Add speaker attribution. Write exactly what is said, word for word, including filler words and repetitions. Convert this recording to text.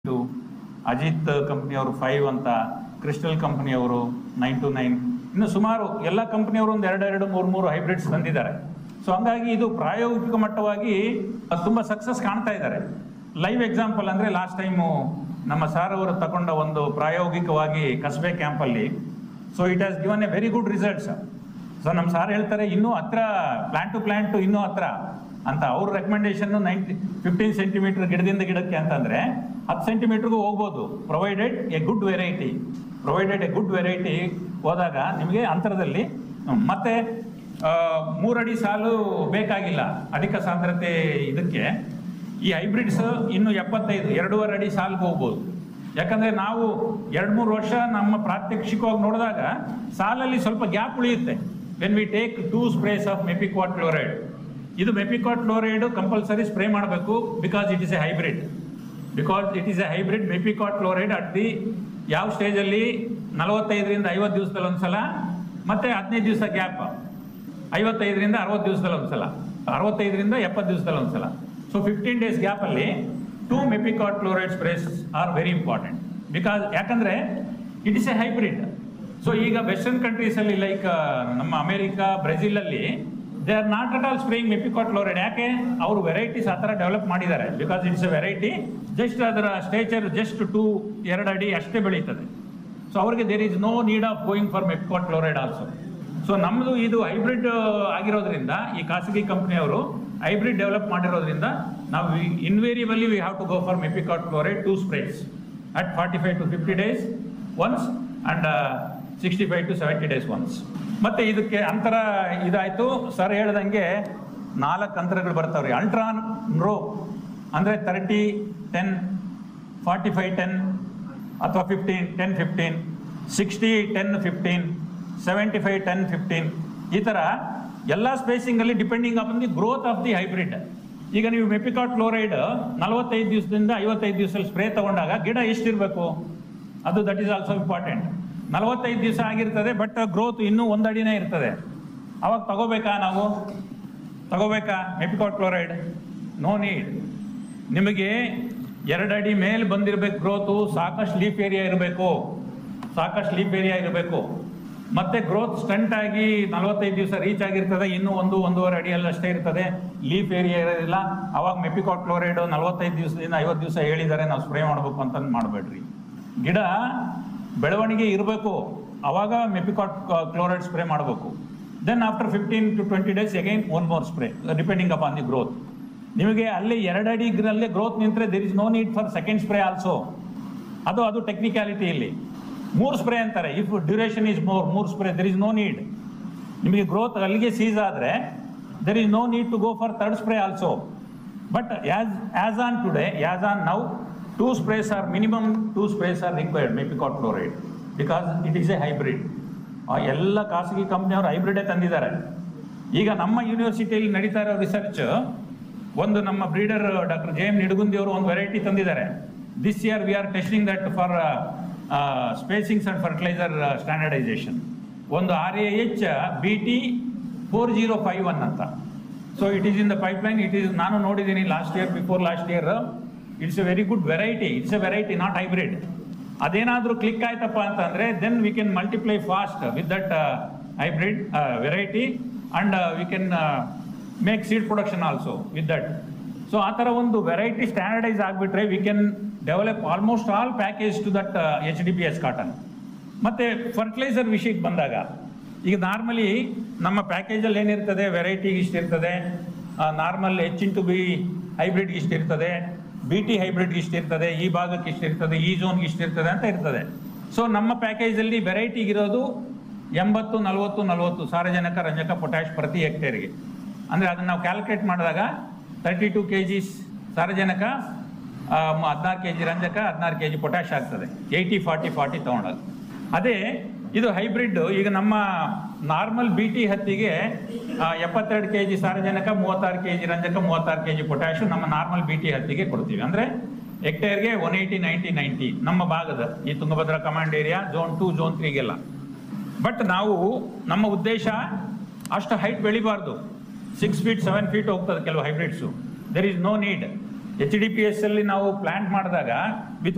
Speaker 1: To Ajit ಕಂಪ್ನಿಯವರು five ಅಂತ, crystal ಕಂಪ್ನಿಯವರು nine to nine, ಇನ್ನು ಸುಮಾರು ಎಲ್ಲ ಕಂಪ್ನಿಯವರು ಒಂದು ಎರಡೆರಡು ಮೂರು ಮೂರು ಹೈಬ್ರಿಡ್ಸ್ ತಂದಿದ್ದಾರೆ. ಸೊ ಹಂಗಾಗಿ ಇದು ಪ್ರಾಯೋಗಿಕ ಮಟ್ಟವಾಗಿ ತುಂಬ ಸಕ್ಸಸ್ ಕಾಣ್ತಾ ಇದ್ದಾರೆ. ಲೈವ್ ಎಕ್ಸಾಂಪಲ್ ಅಂದರೆ ಲಾಸ್ಟ್ ಟೈಮು ನಮ್ಮ ಸಾರ್ ಅವರು ತಗೊಂಡ ಒಂದು ಪ್ರಾಯೋಗಿಕವಾಗಿ ಕಸ್ಬೆ ಕ್ಯಾಂಪಲ್ಲಿ, so it has given A very good results. So ನಮ್ಮ ಸಾರ್ ಹೇಳ್ತಾರೆ ಇನ್ನೂ ಹತ್ರ ಪ್ಲಾಂಟ್ ಟು ಪ್ಲಾಂಟು ಇನ್ನೂ ಹತ್ರ ಅಂತ. ಅವ್ರ ರೆಕಮೆಂಡೇಶನ್ ನೈಂಟಿ ಫಿಫ್ಟೀನ್ ಸೆಂಟಿಮೀಟರ್ ಗಿಡದಿಂದ ಗಿಡಕ್ಕೆ ಅಂತಂದರೆ ಹತ್ತು ಸೆಂಟಿಮೀಟ್ರಿಗೂ ಹೋಗ್ಬೋದು, provided A good variety provided A good variety ಹೋದಾಗ ನಿಮಗೆ ಅಂತರದಲ್ಲಿ ಮತ್ತೆ ಮೂರಡಿ ಸಾಲು ಬೇಕಾಗಿಲ್ಲ ಅಧಿಕ ಸಾಂದ್ರತೆ. ಇದಕ್ಕೆ ಈ ಹೈಬ್ರಿಡ್ಸ್ ಇನ್ನು ಎಪ್ಪತ್ತೈದು ಎರಡೂವರೆ ಅಡಿ ಸಾಲಿಗೆ ಹೋಗ್ಬೋದು. ಯಾಕಂದರೆ ನಾವು ಎರಡು ಮೂರು ವರ್ಷ ನಮ್ಮ ಪ್ರಾತ್ಯಕ್ಷಿಕವಾಗಿ ನೋಡಿದಾಗ ಸಾಲಲ್ಲಿ ಸ್ವಲ್ಪ ಗ್ಯಾಪ್ ಉಳಿಯುತ್ತೆ. When we take two sprays of ಮೆಪಿಕ್ವಾಟ್ chloride, ಇದು ಮೆಪಿಕ್ವಾಟ್ ಕ್ಲೋರೈಡ್ ಕಂಪಲ್ಸರಿ ಸ್ಪ್ರೇ ಮಾಡಬೇಕು because it is A hybrid because it is A hybrid ಮೆಪಿಕ್ವಾಟ್ chloride at the ಯಾವ ಸ್ಟೇಜಲ್ಲಿ ನಲವತ್ತೈದರಿಂದ ಐವತ್ತು ದಿವಸದಲ್ಲಿ ಒಂದ್ಸಲ, ಮತ್ತೆ ಹದಿನೈದು ದಿವಸ ಗ್ಯಾಪ್, ಐವತ್ತೈದರಿಂದ ಅರವತ್ತು ದಿವಸದಲ್ಲಿ ಒಂದ್ಸಲ, ಅರವತ್ತೈದರಿಂದ ಎಪ್ಪತ್ತು ದಿವಸದಲ್ಲಿ ಒಂದ್ಸಲ. ಸೊ ಫಿಫ್ಟೀನ್ ಡೇಸ್ ಗ್ಯಾಪಲ್ಲಿ two ಮೆಪಿಕ್ವಾಟ್ chloride sprays are very important because ಯಾಕಂದರೆ it is A hybrid. So ಈಗ ವೆಸ್ಟರ್ನ್ ಕಂಟ್ರೀಸಲ್ಲಿ ಲೈಕ್ ನಮ್ಮ America, ಬ್ರೆಜಿಲಲ್ಲಿ they are not at all spraying ಮೆಪಿಕ್ವಾಟ್ chloride. ಯಾಕೆ? ಅವರು ವೆರೈಟೀಸ್ ಆ ಥರ ಡೆವಲಪ್ ಮಾಡಿದ್ದಾರೆ because it's A variety, just ಅದರ ಸ್ಟೇಚರ್ ಜಸ್ಟ್ ಟೂ ಎರಡು ಅಡಿ ಅಷ್ಟೇ ಬೆಳೀತದೆ. ಸೊ ಅವರಿಗೆ there is no need of going for ಮೆಪಿಕ್ವಾಟ್ chloride also. So ನಮ್ಮದು ಇದು ಹೈಬ್ರಿಡ್ ಆಗಿರೋದ್ರಿಂದ, ಈ ಖಾಸಗಿ ಕಂಪ್ನಿಯವರು ಹೈಬ್ರಿಡ್ ಡೆವಲಪ್ ಮಾಡಿರೋದ್ರಿಂದ ನಾವು invariably we have to go for ಮೆಪಿಕ್ವಾಟ್ chloride two sprays at forty five to fifty days once and sixty five to seventy days once. ಮತ್ತು ಇದಕ್ಕೆ ಅಂತರ ಇದಾಯಿತು. ಸರ್ ಹೇಳ್ದಂಗೆ ನಾಲ್ಕು ಅಂತರಗಳು ಬರ್ತಾವೆ ರೀ. ಅಲ್ಟ್ರಾನ್ ರೋ ಅಂದರೆ thirty ten, forty five ten ಅಥವಾ fifteen ten fifteen, sixty ten fifteen, seventy five ten fifteen, ಈ ಥರ ಎಲ್ಲ ಸ್ಪೇಸಿಂಗಲ್ಲಿ depending on the growth of the hybrid. ಈಗ ನೀವು ಮೆಪಿಕ್ವಾಟ್ ಕ್ಲೋರೈಡ್ ನಲವತ್ತೈದು ದಿವಸದಿಂದ ಐವತ್ತೈದು ದಿವಸದಲ್ಲಿ ಸ್ಪ್ರೇ ತಗೊಂಡಾಗ ಗಿಡ ಎಷ್ಟಿರಬೇಕು, ಅದು ದಟ್ ಈಸ್ ಆಲ್ಸೋ ಇಂಪಾರ್ಟೆಂಟ್. ನಲವತ್ತೈದು ದಿವಸ ಆಗಿರ್ತದೆ ಬಟ್ ಗ್ರೋತ್ ಇನ್ನೂ ಒಂದು ಅಡಿನೇ ಇರ್ತದೆ. ಅವಾಗ ತಗೋಬೇಕಾ ನಾವು ತಗೋಬೇಕಾ ಮೆಪಿಕ್ವಾಟ್ ಕ್ಲೋರೈಡ್? No need. ನಿಮಗೆ ಎರಡು ಅಡಿ ಮೇಲೆ ಬಂದಿರಬೇಕು ಗ್ರೋತು, ಸಾಕಷ್ಟು ಲೀಫ್ ಏರಿಯಾ ಇರಬೇಕು ಸಾಕಷ್ಟು ಲೀಫ್ ಏರಿಯಾ ಇರಬೇಕು ಮತ್ತೆ ಗ್ರೋತ್ ಸ್ಟಂಟ್ ಆಗಿ ನಲವತ್ತೈದು ದಿವಸ ರೀಚ್ ಆಗಿರ್ತದೆ, ಇನ್ನೂ ಒಂದು ಒಂದೂವರೆ ಅಡಿಯಲ್ಲಿ ಅಷ್ಟೇ ಇರ್ತದೆ, ಲೀಫ್ ಏರಿಯಾ ಇರೋದಿಲ್ಲ. ಅವಾಗ ಮೆಪಿಕ್ವಾಟ್ ಕ್ಲೋರೈಡು ನಲವತ್ತೈದು ದಿವಸದಿಂದ ಐವತ್ತು ದಿವಸ ಹೇಳಿದ್ದಾರೆ ನಾವು ಸ್ಪ್ರೇ ಮಾಡಬೇಕು ಅಂತಂದು ಮಾಡಬೇಡ್ರಿ. ಗಿಡ ಬೆಳವಣಿಗೆ ಇರಬೇಕು, ಅವಾಗ ಮೆಪಿಕ್ವಾಟ್ ಕ್ಲೋರೈಡ್ ಸ್ಪ್ರೇ ಮಾಡಬೇಕು. Then after fifteen to twenty days again one more spray depending upon the growth. ನಿಮಗೆ ಅಲ್ಲಿ ಎರಡು ಅಡಿಗ್ರಲ್ಲೇ ಗ್ರೋತ್ ನಿಂತರೆ there is no need for second spray also. ಅದು ಅದು ಟೆಕ್ನಿಕ್ಯಾಲಿಟಿ ಇಲ್ಲಿ. ಮೂರು ಸ್ಪ್ರೇ ಅಂತಾರೆ, ಇಫ್ ಡ್ಯೂರೇಷನ್ ಈಸ್ ಮೋರ್, ಮೂರು spray there is no need. ನಿಮಗೆ ಗ್ರೋತ್ ಅಲ್ಲಿಗೆ ಸೀಸ್ ಆದರೆ there is no need to go for third spray also. But as as on today, as on now, two sprays R minimum two sprays R required ಮೆಪಿಕ್ವಾಟ್ chloride because it is A hybrid. ಎಲ್ಲ ಖಾಸಗಿ ಕಂಪ್ನಿಯವರು ಹೈಬ್ರಿಡೇ ತಂದಿದ್ದಾರೆ. ಈಗ ನಮ್ಮ ಯೂನಿವರ್ಸಿಟಿಯಲ್ಲಿ ನಡೀತಾ ಇರೋ research, ಒಂದು ನಮ್ಮ breeder doctor J M Nidagundi ಅವರು ಒಂದು ವೆರೈಟಿ ತಂದಿದ್ದಾರೆ. This year we are testing that for ಸ್ಪೇಸಿಂಗ್ಸ್ and fertiliser standardisation. ಒಂದು R A H B T four zero five one ಅಂತ. So it is in the pipeline. It is ನಾನು ನೋಡಿದ್ದೀನಿ last year, before last year. It's A very good variety. It's A variety, not hybrid. ಅದೇನಾದರೂ click ಆಯ್ತಪ್ಪ ಅಂತಂದರೆ then we can multiply fast with that hybrid variety and we can make seed production also with that. So ಆ ಥರ ಒಂದು variety standardise ಆಗಿಬಿಟ್ರೆ we can develop almost all package two that H D P S cotton. ಮತ್ತು fertiliser ವಿಷಯಕ್ಕೆ ಬಂದಾಗ, ಈಗ normally ನಮ್ಮ ಪ್ಯಾಕೇಜಲ್ಲಿ ಏನಿರ್ತದೆ, ವೆರೈಟಿಗೆ ಇಷ್ಟಿರ್ತದೆ, normal H into B ಹೈಬ್ರಿಡ್ಗೆ ಇಷ್ಟಿರ್ತದೆ, B T ಹೈಬ್ರಿಡ್ಗೆ ಇಷ್ಟಿರ್ತದೆ, ಈ ಭಾಗಕ್ಕೆ ಇಷ್ಟಿರ್ತದೆ, ಈ ಝೋನ್ಗೆ ಇಷ್ಟಿರ್ತದೆ ಅಂತ ಇರ್ತದೆ. ಸೊ ನಮ್ಮ ಪ್ಯಾಕೇಜಲ್ಲಿ ವೆರೈಟಿಗಿರೋದು ಎಂಬತ್ತು ನಲವತ್ತು ನಲವತ್ತು ಸಾರಜನಕ, ರಂಜಕ, ಪೊಟ್ಯಾಶ್ ಪ್ರತಿ ಹೆಕ್ಟೇರ್ಗೆ. ಅಂದರೆ ಅದನ್ನು ನಾವು ಕ್ಯಾಲ್ಕುಲೇಟ್ ಮಾಡಿದಾಗ ತರ್ಟಿ ಟು ಕೆ ಜಿ ಸಾರಜನಕ, ಹದಿನಾರು ಕೆ ಜಿ ರಂಜಕ, ಹದಿನಾರು ಕೆ ಜಿ ಪೊಟ್ಯಾಶ್ ಆಗ್ತದೆ. ಏಯ್ಟಿ ಫಾರ್ಟಿ ಫಾರ್ಟಿ ತೊಗೊಂಡಾಗ ಅದೇ ಇದು ಹೈಬ್ರಿಡ್. ಈಗ ನಮ್ಮ ನಾರ್ಮಲ್ ಬಿ ಟಿ ಹತ್ತಿಗೆ ಎಪ್ಪತ್ತೆರಡು ಕೆ ಜಿ ಸಾರಜನಕ, ಮೂವತ್ತಾರು ಕೆ ಜಿ ರಂಜಕ, ಮೂವತ್ತಾರು ಕೆ ಜಿ ಪೊಟ್ಯಾಶು ನಮ್ಮ ನಾರ್ಮಲ್ ಬಿ ಟಿ ಹತ್ತಿಗೆ ಕೊಡ್ತೀವಿ. ಅಂದರೆ ಹೆಕ್ಟೇರ್ಗೆ ಒನ್ ಏಯ್ಟಿ ನೈಂಟಿ ನೈಂಟಿ ನಮ್ಮ ಭಾಗದ ಈ Tungabhadra command area zone to zone ತ್ರೀಗೆಲ್ಲ. But ನಾವು ನಮ್ಮ ಉದ್ದೇಶ ಅಷ್ಟು height ಬೆಳಿಬಾರ್ದು. Six feet seven feet ಹೋಗ್ತದೆ ಕೆಲವು hybrids. There is no need. H D P S ಅಲ್ಲಿ ನಾವು ಪ್ಲಾಂಟ್ ಮಾಡಿದಾಗ ವಿತ್